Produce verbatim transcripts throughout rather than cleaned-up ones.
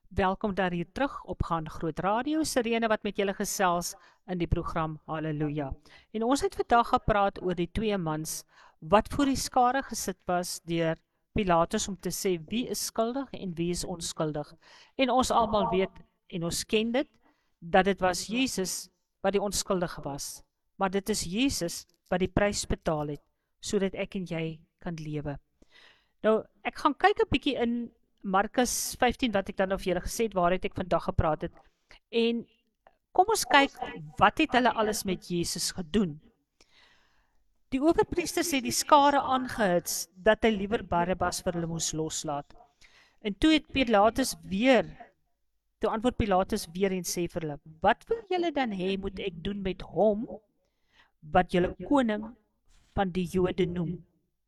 Welkom daar hier terug op Gaan Groot Radio, Sirene wat met julle gesels in die program Halleluja. En ons het vandag gepraat oor die twee mans wat voor die skare gesit was deur Pilatus om te sê wie is skuldig en wie is onskuldig. En ons almal weet en ons ken dit, dat dit was Jesus wat die onskuldige was. Maar dit is Jesus wat die prys betaal het, sodat ek en jy kan lewe. Nou, ek gaan kyk 'n bietjie in Markus vyftien, wat ek dan nou vir julle gesê het, waaruit ek vandag gepraat het. En kom ons kyk, wat het hulle alles met Jesus gedoen? Die owerpriesters het die skare aangehits, dat hy liewer Barabbas vir hulle moes loslaat. En toe het Pilatus weer, toe antwoord Pilatus weer en sê vir hulle, wat wil julle dan hê moet ek doen met hom, wat julle koning van die Jode noem?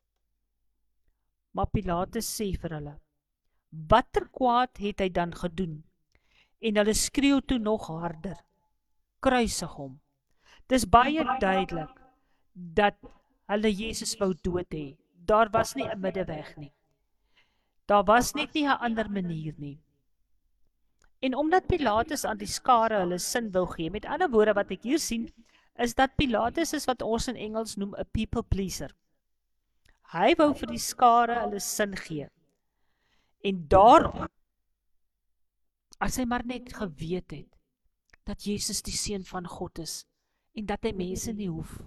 Maar Pilatus sê vir hulle, watter kwaad het hy dan gedoen? En hulle skreeu toe nog harder, kruisig hom. Dis baie duidelik, dat hulle Jesus wou dood hê. Daar was nie 'n middeweg nie. Daar was net nie 'n ander manier nie. En omdat Pilatus aan die skare hulle sin wou gee, met ander woorde wat ek hier sien, is dat Pilatus is wat ons in Engels noem 'n people pleaser. Hy wou vir die skare hulle sin gee. En daarom, as hy maar net geweet het, dat Jesus die seun van God is, en dat hy mense nie hoef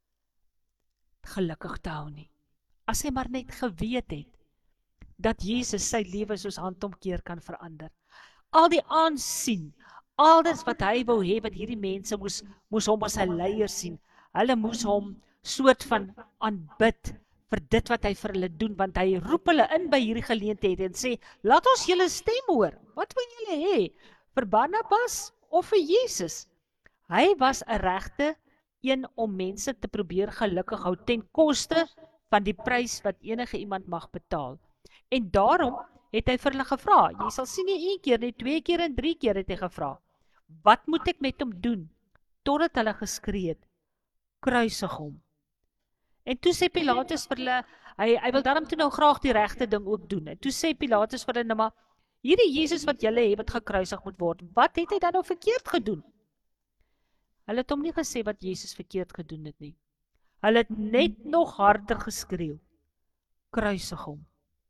gelukkig te hou nie. As hy maar net geweet het, dat Jesus sy lewe soos handomkeer kan verander. Al die aansien, al dit wat hy wou hê, wat hierdie mense moes, moes hom as 'n leier sien. Hulle moes hom soort van aanbid, vir dit wat hy vir hulle doen, want hy roep hulle in by hierdie geleentheid en sê, laat ons julle stem hoor, wat wil julle hê, vir Barnabas of vir Jesus? Hy was 'n regte een om mense te probeer gelukkig hou, ten koste van die prys wat enige iemand mag betaal. En daarom het hy vir hulle gevra, jy sal sien nie een keer, nie twee keer en drie keer het hy gevra, wat moet ek met hom doen, totdat hulle geskree het, kruisig hom. En toe sê Pilatus vir hulle, hy, hy wil daarom toe nou graag die regte ding ook doen. En toe sê Pilatus vir hulle, nou maar, hierdie Jesus wat julle het, wat gekruisig moet word, wat het hy dan nou verkeerd gedoen? Hulle het hom nie gesê wat Jesus verkeerd gedoen het nie. Hulle het net nog harder geskreeu, kruisig hom.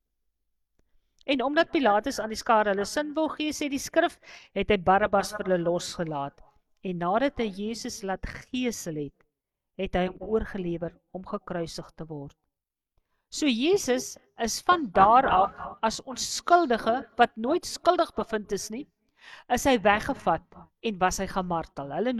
En omdat Pilatus aan die skare hulle sin wou gee, sê die skrif, het hy Barabbas vir hulle losgelaat. En nadat hy Jesus laat geesel het, het hy hom oorgelewer om gekruisig te word. So Jesus is van daar af as onskuldige, wat nooit skuldig bevind is nie, is hy weggevat en was hy gemartel. Hulle